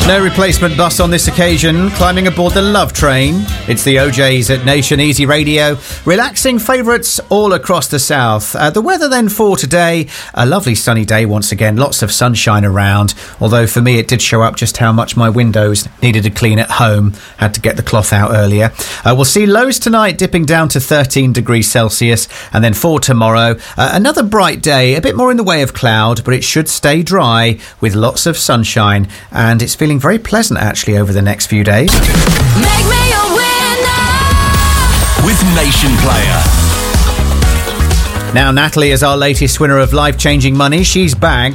No replacement bus on this occasion, climbing aboard the Love Train. It's the OJs at Nation Easy Radio. Relaxing favourites all across the south. The weather then for today, a lovely sunny day once again, lots of sunshine around. Although for me it did show up just how much my windows needed to clean at home. Had to get the cloth out earlier. We'll see lows tonight dipping down to 13 degrees Celsius. And then for tomorrow, another bright day, a bit more in the way of cloud, but it should stay dry with lots of sunshine. And it's feeling very pleasant actually over the next few days. Make me a winner with Nation Player. Now, Natalie is our latest winner of life-changing money. She's bagged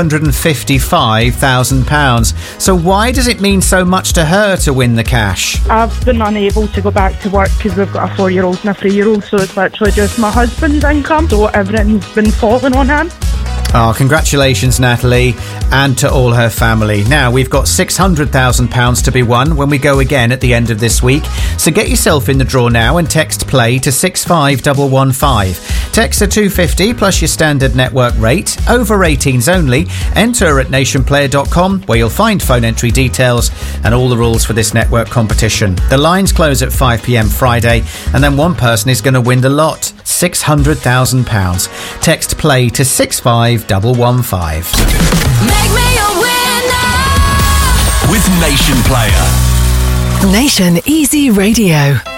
£555,000. So why does it mean so much to her to win the cash? I've been unable to go back to work because we've got a 4-year-old and a 3-year-old, so it's literally just my husband's income, so everything's been falling on him. Oh, congratulations, Natalie, and to all her family. Now, we've got £600,000 to be won when we go again at the end of this week. So get yourself in the draw now and text PLAY to 65115. Text to 250 plus your standard network rate. Over 18s only. Enter at nationplayer.com where you'll find phone entry details and all the rules for this network competition. The lines close at 5 p.m. Friday, and then one person is going to win the lot. £600,000. Text PLAY to 65115. Make me a winner with Nation Player. Nation Easy Radio.